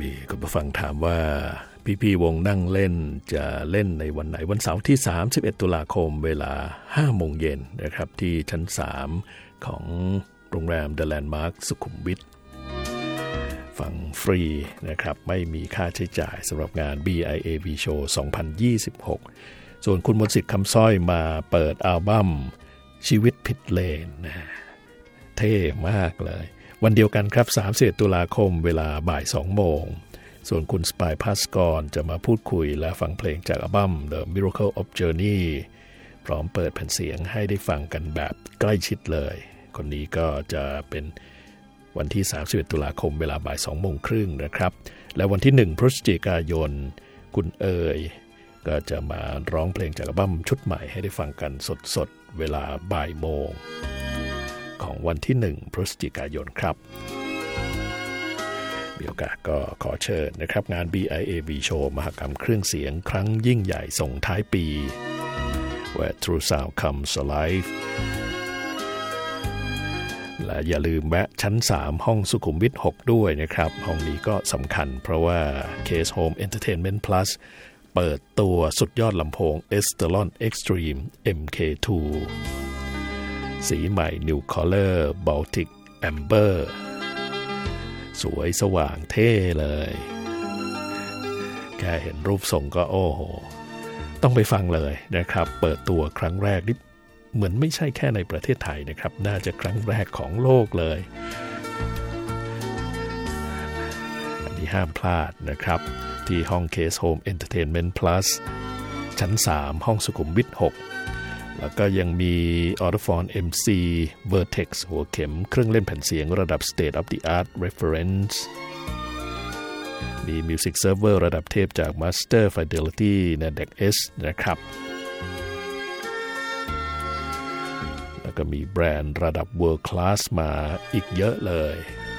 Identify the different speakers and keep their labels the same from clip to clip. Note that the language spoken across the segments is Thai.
Speaker 1: มีคุณผู้ฟังถามว่าพี่ๆวงนั่งเล่นจะเล่นในวันไหนวันเสาร์ที่31ตุลาคมเวลา 5 โมงเย็นนะครับที่ชั้น3ของโรงแรม The Landmark สุขุมวิทฟังฟรีนะครับไม่มีค่าใช้จ่ายสำหรับงาน BIAV Show 2026ส่วนคุณมนต์สิทธิ์คำสร้อยมาเปิดอัลบั้มชีวิตผิดเลนนะเท่มากเลยวันเดียวกันครับ31ตุลาคมเวลาบ่าย 2 โมงส่วนคุณสปายภาสกรจะมาพูดคุยและฟังเพลงจากอัลบั้ม The Miracle of Journey พร้อมเปิดแผ่นเสียงให้ได้ฟังกันแบบใกล้ชิดเลยคนนี้ก็จะเป็นวันที่31ตุลาคมเวลาบ่าย 2 โมงครึ่งนะครับและวันที่1พฤศจิกายนคุณเอ๋ยก็จะมาร้องเพลงจากอัลบั้มชุดใหม่ให้ได้ฟังกันสดๆเวลาบ่ายโมงของวันที่1พฤศจิกายนครับมีโอกาสก็ขอเชิญนะครับงาน BIAV Show มหกรรมเครื่องเสียงครั้งยิ่งใหญ่ส่งท้ายปี Where True Sound Comes Alive และอย่าลืมแวะชั้น3ห้องสุขุมวิท6ด้วยนะครับห้องนี้ก็สำคัญเพราะว่า Case Home Entertainment Plus เปิดตัวสุดยอดลำโพง Esteron Extreme MK2 สีใหม่ New Color Baltic Amber สวยสว่างเท่เลยแค่เห็นรูปทรงก็โอ้โหต้องไปฟังเลยนะครับเปิดตัวครั้งแรกนี่เหมือนไม่ใช่แค่ในประเทศไทยนะครับน่าจะครั้งแรกของโลกเลยอันนี้ห้ามพลาดนะครับที่ห้อง Case Home Entertainment Plus ชั้น3ห้องสุขุมวิท6แล้วก็ยังมี Audiophone MC Vertex หัวเข็มเครื่องเล่นแผ่นเสียงระดับ State of the Art Reference มี Music Server ระดับเทพจาก Master Fidelity Nadec S นะครับแล้วก็มีแบรนด์ระดับ World Class มาอีกเยอะเลย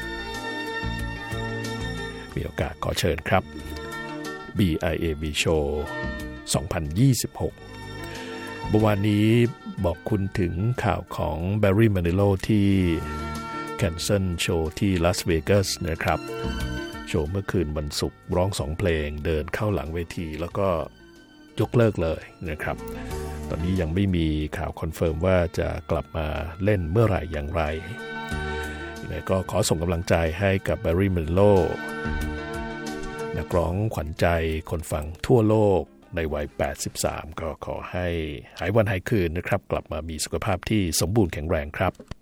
Speaker 1: มีโอกาสขอเชิญครับ BIAV Show 2026เมื่อวานนี้บอกคุณถึงข่าวของ Barry Manilow ที่แคนเซิลโชว์ที่ลาสเวกัสนะครับโชว์เมื่อคืนวันศุกร์ร้อง2เพลงเดินเข้าหลังเวทีแล้วก็ยกเลิกเลยนะครับตอนนี้ยังไม่มีข่าวคอนเฟิร์มว่าจะกลับมาเล่นเมื่อไหร่อย่างไรยังไงก็ขอส่งกำลังใจให้กับ Barry Manilow นักร้องขวัญใจคนฟังทั่วโลกในวัย83ก็ขอให้หายวันหายคืนนะครับกลับมามีสุขภาพที่สมบูรณ์แข็งแรงครับ